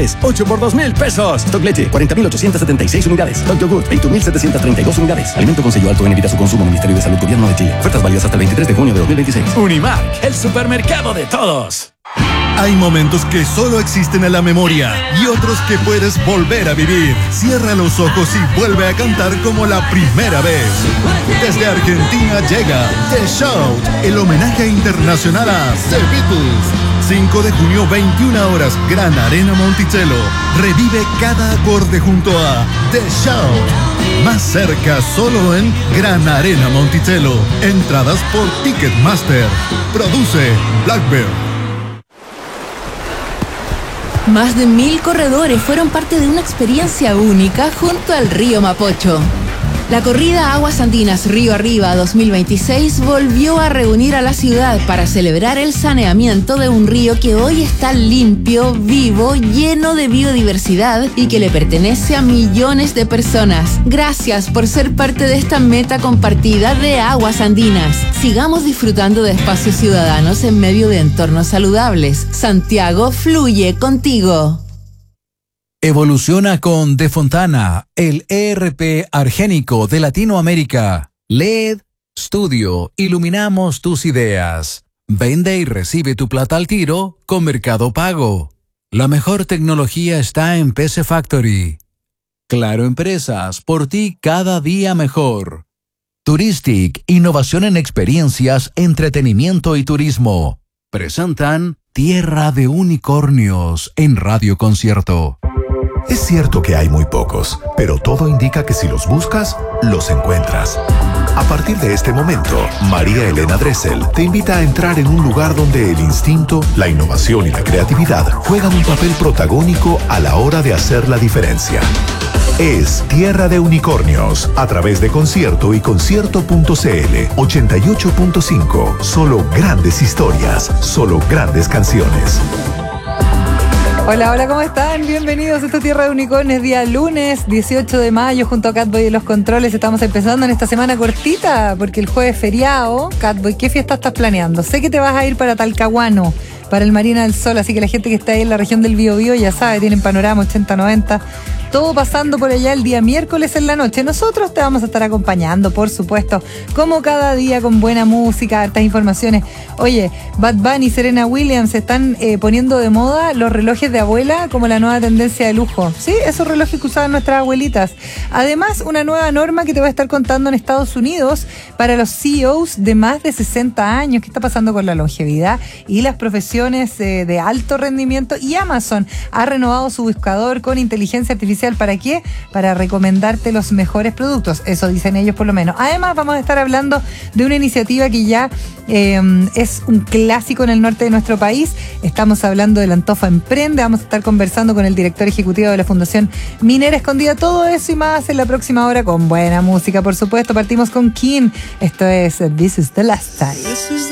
unidades, 8 por 2,000 pesos. Stock leche, 40,876 unidades. Stock yogur, 21,732 unidades. Alimento con sello alto en evita su consumo. Ministerio de Salud, Gobierno de Chile. Ofertas válidas hasta el 23 de junio de 2026. Unimark, el supermercado de todos. Hay momentos que solo existen en la memoria y otros que puedes volver a vivir. Cierra los ojos y vuelve a cantar como la primera vez. Desde Argentina llega The Shout, el homenaje internacional a The Beatles. 5 de junio, 21 horas, Gran Arena Monticello. Revive cada acorde junto a The Shout. Más cerca solo en Gran Arena Monticello. Entradas por Ticketmaster. Produce Blackbird. Más de 1,000 corredores fueron parte de una experiencia única junto al río Mapocho. La corrida Aguas Andinas Río Arriba 2026 volvió a reunir a la ciudad para celebrar el saneamiento de un río que hoy está limpio, vivo, lleno de biodiversidad y que le pertenece a millones de personas. Gracias por ser parte de esta meta compartida de Aguas Andinas. Sigamos disfrutando de espacios ciudadanos en medio de entornos saludables. Santiago fluye contigo. Evoluciona con De Fontana, el ERP argénico de Latinoamérica. LED Studio, iluminamos tus ideas. Vende y recibe tu plata al tiro con Mercado Pago. La mejor tecnología está en PC Factory. Claro Empresas, por ti cada día mejor. Touristic, innovación en experiencias, entretenimiento y turismo. Presentan Tierra de Unicornios en Radio Concierto. Es cierto que hay muy pocos, pero todo indica que si los buscas, los encuentras. A partir de este momento, María Elena Dressel te invita a entrar en un lugar donde el instinto, la innovación y la creatividad juegan un papel protagónico a la hora de hacer la diferencia. Es Tierra de Unicornios, a través de Concierto y Concierto.cl 88.5. Solo grandes historias, solo grandes canciones. Hola, hola, ¿cómo están? Bienvenidos a esta Tierra de Unicornios, día lunes 18 de mayo, junto a Catboy y los controles. Estamos empezando en esta semana cortita, porque el jueves es feriado. Catboy, ¿qué fiesta estás planeando? Sé que te vas a ir para Talcahuano, para el Marina del Sol, así que la gente que está ahí en la región del Biobío ya sabe, tienen panorama 80-90, todo pasando por allá el día miércoles en la noche. Nosotros te vamos a estar acompañando, por supuesto, como cada día, con buena música, hartas informaciones. Oye, Bad Bunny y Serena Williams están poniendo de moda los relojes de abuela como la nueva tendencia de lujo. Sí, esos relojes que usaban nuestras abuelitas. Además, una nueva norma que te voy a estar contando en Estados Unidos para los CEOs de más de 60 años. ¿Qué está pasando con la longevidad y las profesiones de alto rendimiento? Y Amazon ha renovado su buscador con inteligencia artificial. ¿Para qué? Para recomendarte los mejores productos. Eso dicen ellos por lo menos. Además, vamos a estar hablando de una iniciativa que ya es un clásico en el norte de nuestro país. Estamos hablando del Antofa Emprende. Vamos a estar conversando con el director ejecutivo de la Fundación Minera Escondida. Todo eso y más en la próxima hora con buena música, por supuesto. Partimos con King. Esto es This is the Last Time.